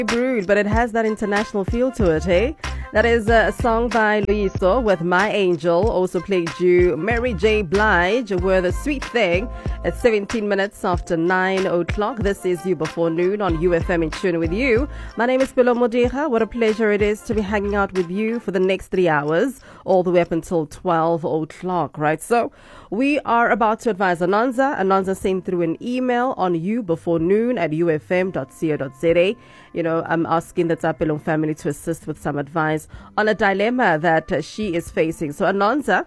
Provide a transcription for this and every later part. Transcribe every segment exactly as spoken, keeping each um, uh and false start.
Brood, but it has that international feel to it, hey? That is a song by Loyiso with My Angel. Also played you Mary J. Blige with A Sweet Thing at seventeen minutes after nine o'clock. This is You Before Noon on U F M in tune with you. My name is Pilo Modiga. What a pleasure it is to be hanging out with you for the next three hours, all the way up until twelve o'clock, right? So we are about to advise Anonza. Anonza sent through an email on You Before Noon at u f m dot co dot z a. You know, I'm asking the Tapelong family to assist with some advice on a dilemma that uh, she is facing. So Anonza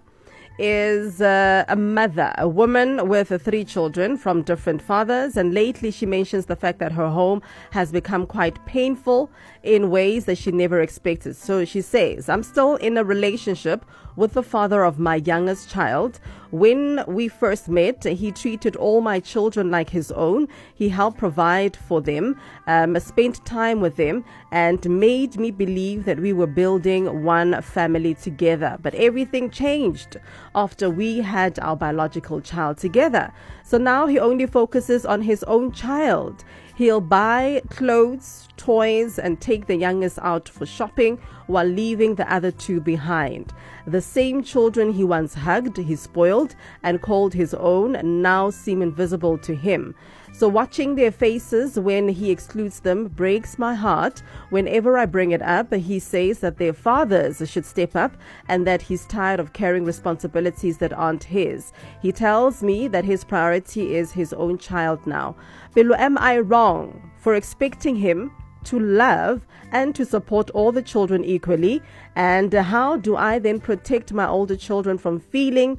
is uh, a mother, a woman with uh, three children from different fathers, and lately she mentions the fact that her home has become quite painful in ways that she never expected. So she says, I'm still in a relationship with the father of my youngest child. When we first met, he treated all my children like his own. He helped provide for them, um, spent time with them, and made me believe that we were building one family together. But everything changed after we had our biological child together. So now he only focuses on his own child. He'll buy clothes, toys, and take the youngest out for shopping while leaving the other two behind. The same children he once hugged, he spoiled, and called his own now seem invisible to him. So watching their faces when he excludes them breaks my heart. Whenever I bring it up, he says that their fathers should step up and that he's tired of carrying responsibilities that aren't his. He tells me that his priority is his own child now. But am I wrong for expecting him to love and to support all the children equally? And how do I then protect my older children from feeling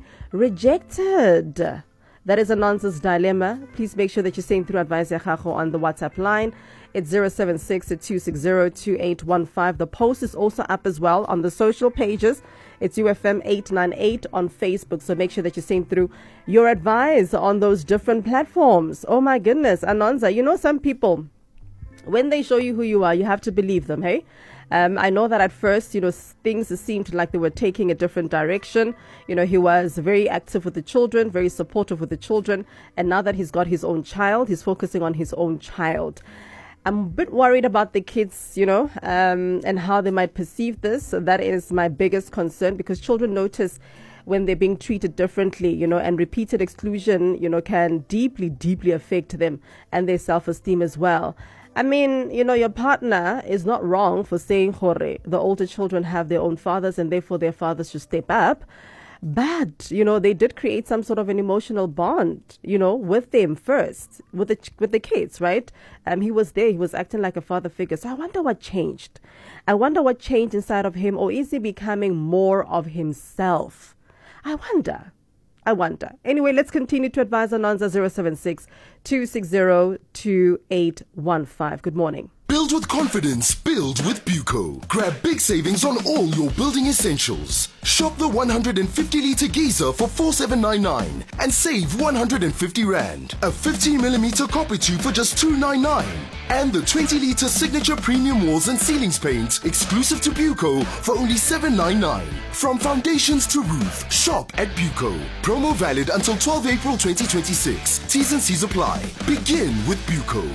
rejected? That is Anonza's dilemma. Please make sure that you send through advice on the WhatsApp line. It's zero seven six, two six zero, two eight one five. The post is also up as well on the social pages. It's U F M eight ninety-eight on Facebook. So make sure that you send through your advice on those different platforms. Oh my goodness, Anonza, you know some people, when they show you who you are, you have to believe them, hey? Um, I know that at first, you know, things seemed like they were taking a different direction. You know, he was very active with the children, very supportive with the children. And now that he's got his own child, he's focusing on his own child. I'm a bit worried about the kids, you know, um, and how they might perceive this. That is my biggest concern, because children notice when they're being treated differently, you know, and repeated exclusion, you know, can deeply, deeply affect them and their self-esteem as well. I mean, you know, your partner is not wrong for saying, Hore, the older children have their own fathers and therefore their fathers should step up. But, you know, they did create some sort of an emotional bond, you know, with them first, with the with the kids, right? Um, he was there. He was acting like a father figure. So I wonder what changed. I wonder what changed inside of him, or is he becoming more of himself? I wonder. I wonder. Anyway, let's continue to advise Anonza. Zero seven six, two six zero, two eight one five. Good morning. Build with confidence, build with Buco. Grab big savings on all your building essentials. Shop the one hundred fifty litre geyser for four thousand seven hundred ninety-nine and save one hundred fifty rand. A fifteen millimeter copper tube for just two hundred ninety-nine. And the twenty litre signature premium walls and ceilings paint exclusive to Buco for only seven hundred ninety-nine. From foundations to roof, shop at Buco. Promo valid until twelfth April twenty twenty-six. T's and C's apply. Begin with Buco.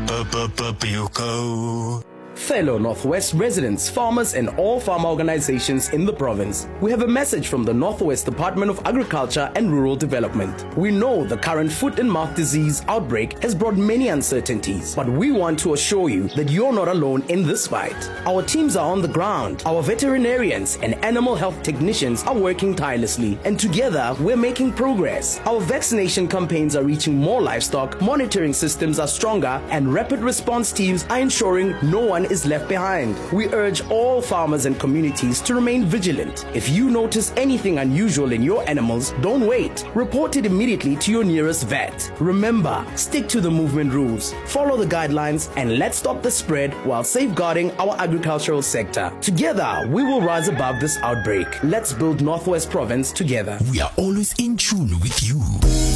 Buco. Fellow Northwest residents, farmers and all farmer organizations in the province, we have a message from the Northwest Department of Agriculture and Rural Development. We know the current foot and mouth disease outbreak has brought many uncertainties, but we want to assure you that you're not alone in this fight. Our teams are on the ground. Our veterinarians and animal health technicians are working tirelessly, and together we're making progress. Our vaccination campaigns are reaching more livestock, monitoring systems are stronger, and rapid response teams are ensuring no one is left behind. We urge all farmers and communities to remain vigilant. If you notice anything unusual in your animals, don't wait. Report it immediately to your nearest vet. Remember, stick to the movement rules, follow the guidelines, and let's stop the spread while safeguarding our agricultural sector. Together, we will rise above this outbreak. Let's build Northwest Province together. We are always in tune with you.